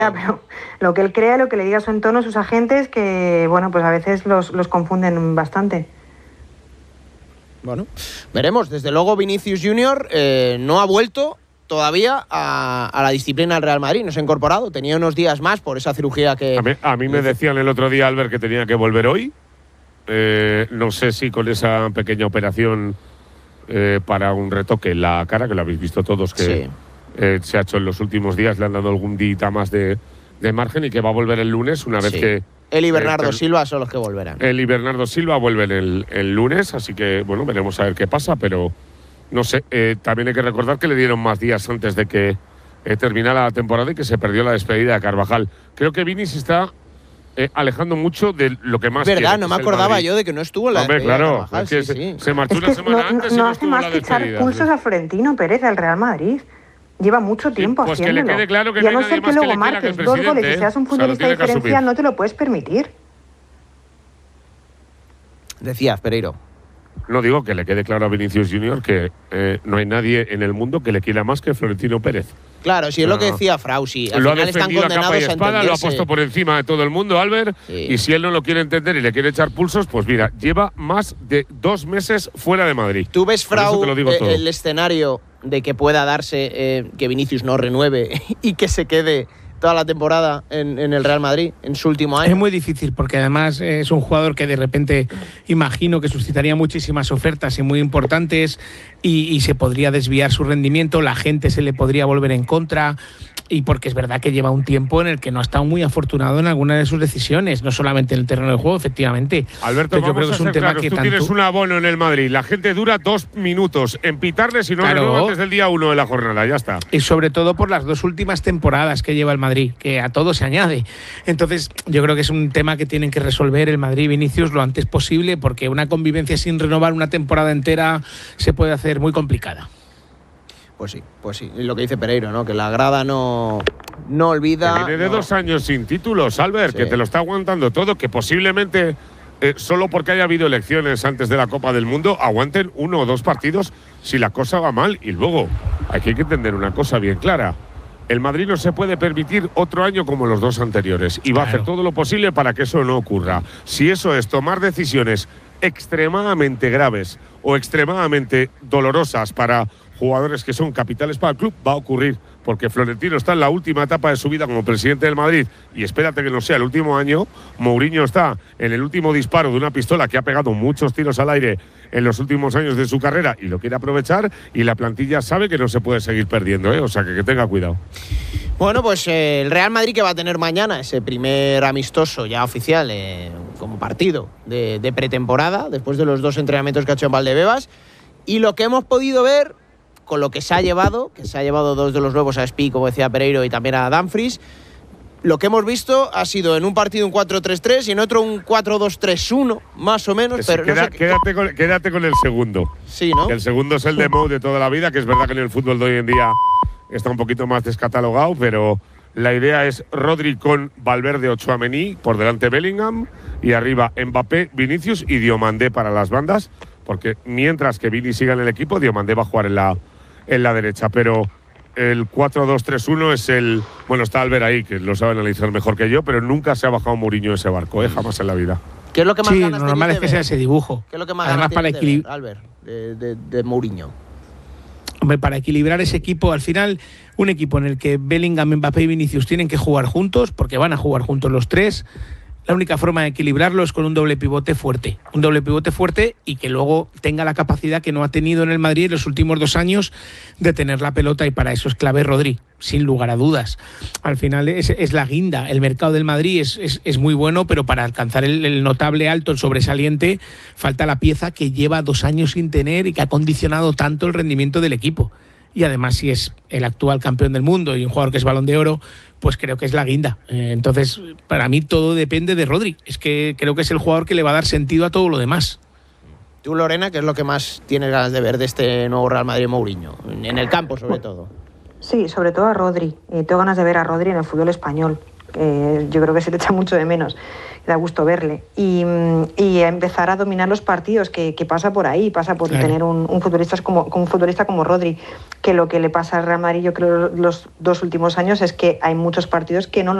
pero lo que él crea, lo que le diga su entorno, sus agentes, que bueno, pues a veces los confunden bastante. Bueno, veremos. Desde luego Vinicius Junior no ha vuelto todavía a la disciplina del Real Madrid, no se ha incorporado, tenía unos días más por esa cirugía que… A mí me decían el otro día, Albert, que tenía que volver hoy. No sé si con esa pequeña operación para un retoque en la cara, que lo habéis visto todos, que se ha hecho en los últimos días, le han dado algún día más de margen y que va a volver el lunes una vez que… Él y Bernardo Silva son los que volverán. Él y Bernardo Silva vuelven el lunes, así que, bueno, veremos a ver qué pasa, pero no sé. También hay que recordar que le dieron más días antes de que terminara la temporada y que se perdió la despedida de Carvajal. Creo que Vini se está alejando mucho de lo que más verdad, quiere, no me acordaba yo de que no estuvo en la despedida de Carvajal. Es que se marchó una semana antes y no no hace estuvo más la que echar despedida. pulsos a Florentino Pérez al Real Madrid. Lleva mucho tiempo pues haciéndolo. Que le quede claro que y a no no hay ser nadie que más luego que le quiera que el marques 2 goles y seas un futbolista diferencial, no te lo puedes permitir. Decías, Pereiro. No digo que le quede claro a Vinicius Junior que no hay nadie en el mundo que le quiera más que Florentino Pérez. Claro, si es lo que decía Frausi. Al lo final ha están defendido a capa y condenados a espada, entenderse. lo ha puesto por encima de todo el mundo, Albert. Sí. Y si él no lo quiere entender y le quiere echar pulsos, pues mira, lleva más de 2 meses fuera de Madrid. ¿Tú ves, Frau, todo. el escenario de que pueda darse que Vinicius no renueve y que se quede toda la temporada en el Real Madrid, en su último año? Es muy difícil porque además es un jugador que de repente imagino que suscitaría muchísimas ofertas y muy importantes y se podría desviar su rendimiento, la gente se le podría volver en contra y porque es verdad que lleva un tiempo en el que no ha estado muy afortunado en alguna de sus decisiones, no solamente en el terreno de juego, efectivamente. Alberto, yo creo que es un tema que tú tienes un abono en el Madrid, la gente dura 2 minutos en pitarle si no renueva antes del día 1 de la jornada, ya está. Y sobre todo por las 2 últimas temporadas que lleva el Madrid, que a todo se añade. Entonces, yo creo que es un tema que tienen que resolver el Madrid y Vinicius lo antes posible, porque una convivencia sin renovar una temporada entera se puede hacer muy complicada. Pues sí. Y lo que dice Pereiro, ¿no? Que la grada no olvida. Que viene de 2 años sin títulos, Albert, que te lo está aguantando todo, que posiblemente solo porque haya habido elecciones antes de la Copa del Mundo aguanten 1 o 2 partidos si la cosa va mal. Y luego hay que entender una cosa bien clara. El Madrid no se puede permitir otro año como los 2 anteriores y va a hacer todo lo posible para que eso no ocurra. Si eso es tomar decisiones extremadamente graves o extremadamente dolorosas para jugadores que son capitales para el club, va a ocurrir, porque Florentino está en la última etapa de su vida como presidente del Madrid y espérate que no sea el último año. Mourinho está en el último disparo de una pistola que ha pegado muchos tiros al aire en los últimos años de su carrera y lo quiere aprovechar, y la plantilla sabe que no se puede seguir perdiendo, o sea que tenga cuidado. Bueno, pues el Real Madrid, que va a tener mañana ese primer amistoso ya oficial como partido de pretemporada, después de los 2 entrenamientos que ha hecho en Valdebebas, y lo que hemos podido ver con lo que se ha llevado 2 de los nuevos a Spi, como decía Pereiro, y también a Dumfries. Lo que hemos visto ha sido en un partido un 4-3-3 y en otro un 4-2-3-1, más o menos. Pero quédate con el segundo. Sí, ¿no? El segundo es el de Mou de toda la vida, que es verdad que en el fútbol de hoy en día está un poquito más descatalogado, pero la idea es Rodri con Valverde o Tchouaméni, por delante Bellingham, y arriba Mbappé, Vinicius y Diomandé para las bandas, porque mientras que Vini siga en el equipo, Diomandé va a jugar en la derecha, pero el 4-2-3-1 es el… Bueno, está Albert ahí, que lo sabe analizar mejor que yo, pero nunca se ha bajado Mourinho ese barco, jamás en la vida. ¿Qué es lo que más ganas lo normal es que sea ese dibujo. ¿Qué es lo que más además ganas para equilibrar, Albert, de Mourinho? Hombre, para equilibrar ese equipo, al final, un equipo en el que Bellingham, Mbappé y Vinicius tienen que jugar juntos, porque van a jugar juntos los 3. La única forma de equilibrarlo es con un doble pivote fuerte. Un doble pivote fuerte y que luego tenga la capacidad que no ha tenido en el Madrid en los últimos 2 años de tener la pelota, y para eso es clave Rodri, sin lugar a dudas. Al final es la guinda. El mercado del Madrid es muy bueno, pero para alcanzar el notable alto, el sobresaliente, falta la pieza que lleva 2 años sin tener y que ha condicionado tanto el rendimiento del equipo. Y además, si es el actual campeón del mundo y un jugador que es Balón de Oro, pues creo que es la guinda. Entonces, para mí todo depende de Rodri. Es que creo que es el jugador que le va a dar sentido a todo lo demás. Tú, Lorena, ¿qué es lo que más tienes ganas de ver de este nuevo Real Madrid Mourinho? En el campo, sobre todo. Sí, sobre todo a Rodri. Tengo ganas de ver a Rodri en el fútbol español. Yo creo que se le echa mucho de menos, da gusto verle. Y empezar a dominar los partidos, que pasa por ahí, pasa por tener un futbolista como Rodri, que lo que le pasa al Real Madrid, yo creo, los 2 últimos años es que hay muchos partidos que no